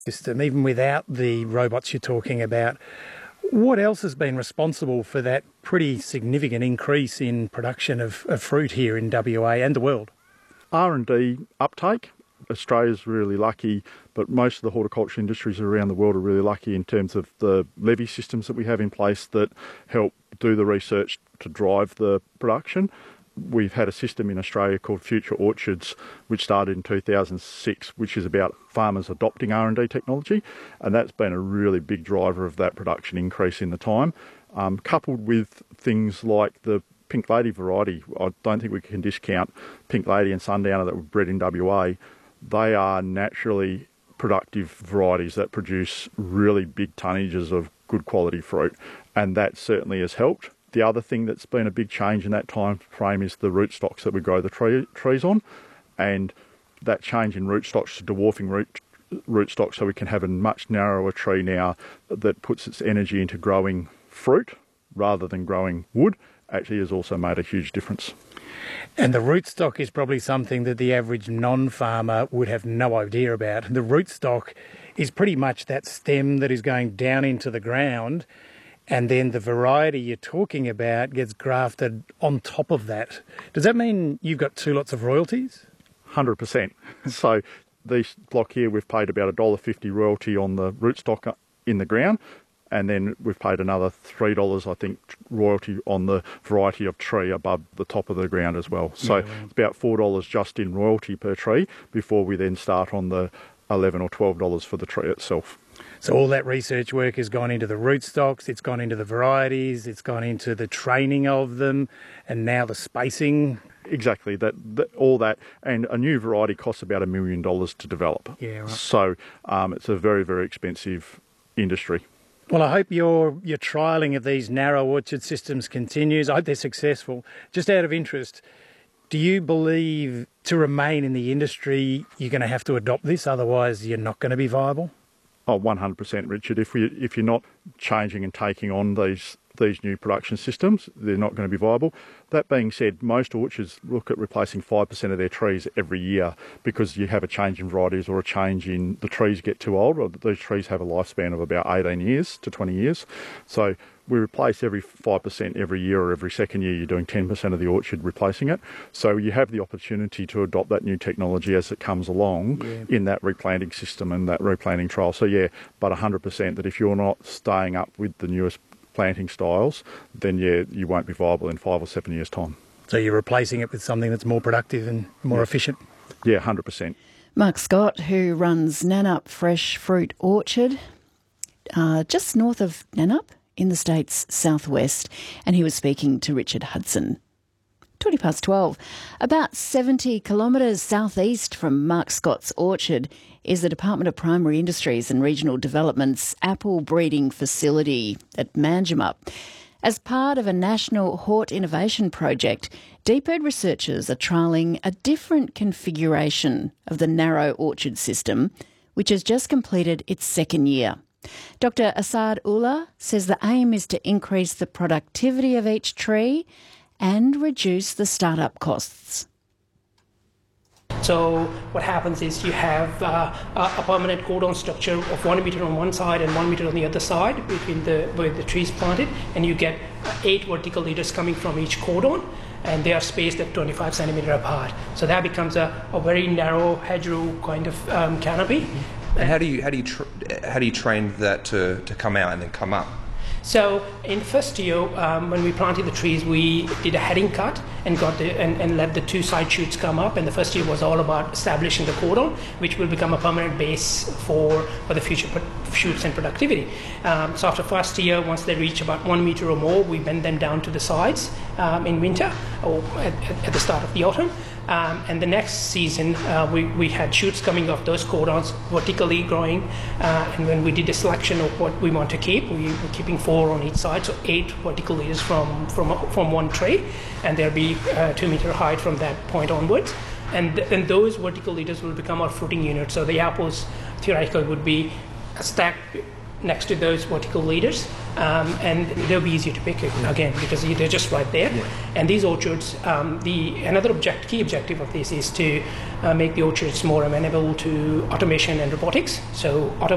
system, even without the robots you're talking about. What else has been responsible for that pretty significant increase in production of fruit here in WA and the world? R&D uptake. Australia's really lucky, but most of the horticulture industries around the world are really lucky in terms of the levy systems that we have in place that help do the research to drive the production. We've had a system in Australia called Future Orchards, which started in 2006, which is about farmers adopting R&D technology, and that's been a really big driver of that production increase in the time. Coupled with things like the Pink Lady variety, I don't think we can discount Pink Lady and Sundowner that were bred in WA. They are naturally productive varieties that produce really big tonnages of good quality fruit, and that certainly has helped. The other thing that's been a big change in that time frame is the rootstocks that we grow the trees on, and that change in rootstocks to dwarfing rootstocks, so we can have a much narrower tree now that puts its energy into growing fruit rather than growing wood, actually has also made a huge difference. And the rootstock is probably something that the average non-farmer would have no idea about. The rootstock is pretty much that stem that is going down into the ground, and then the variety you're talking about gets grafted on top of that. Does that mean you've got two lots of royalties? 100%. So this block here, we've paid about $1.50 royalty on the rootstock in the ground, and then we've paid another $3, I think, royalty on the variety of tree above the top of the ground as well. So it's about $4 just in royalty per tree before we then start on the $11 or $12 for the tree itself. So all that research work has gone into the rootstocks, it's gone into the varieties, it's gone into the training of them, and now the spacing. Exactly, all that, and a new variety costs about $1 million to develop. Yeah, right. So it's a very, very expensive industry. Well, I hope your trialling of these narrow orchard systems continues. I hope they're successful. Just out of interest, do you believe to remain in the industry you're going to have to adopt this, otherwise you're not going to be viable? Oh, 100%, Richard. If you're not changing and taking on these new production systems, they're not going to be viable. That being said, most orchards look at replacing 5% of their trees every year because you have a change in varieties or a change in the trees get too old, or those trees have a lifespan of about 18 years to 20 years. So we replace every 5% every year, or every second year you're doing 10% of the orchard replacing it. So you have the opportunity to adopt that new technology as it comes along in that replanting system and that replanting trial. So yeah, but 100% that if you're not staying up with the newest planting styles, then yeah, you won't be viable in 5 or 7 years' time. So you're replacing it with something that's more productive and more efficient? Yeah, 100%. Mark Scott, who runs Nannup Fresh Fruit Orchard, just north of Nannup in the state's southwest, and he was speaking to Richard Hudson. 12:20. About 70 kilometres southeast from Mark Scott's orchard is the Department of Primary Industries and Regional Development's apple breeding facility at Manjimup. As part of a national hort innovation project, DPIRD researchers are trialling a different configuration of the narrow orchard system, which has just completed its second year. Dr. Asad Ullah says the aim is to increase the productivity of each tree and reduce the startup costs. So what happens is you have a permanent cordon structure of 1 metre on one side and 1 metre on the other side between where the trees planted, and you get 8 vertical leaders coming from each cordon, and they are spaced at 25 centimetre apart. So that becomes a very narrow hedgerow kind of canopy. And how do you train that to come out and then come up? So in the first year, when we planted the trees, we did a heading cut and and let the 2 side shoots come up. And the first year was all about establishing the cordon, which will become a permanent base for the future shoots and productivity. So after first year, once they reach about 1 metre or more, we bend them down to the sides in winter or at the start of the autumn. And the next season, we had shoots coming off those cordons vertically growing, and when we did a selection of what we want to keep, we were keeping 4 on each side, so 8 vertical leaders from one tree, and there'll be 2 metre height from that point onwards. And then those vertical leaders will become our fruiting units. So the apples theoretically would be stacked next to those vertical leaders, and they'll be easier to pick again because they're just right there. Yeah. And these orchards, another key objective of this is to make the orchards more amenable to automation and robotics. So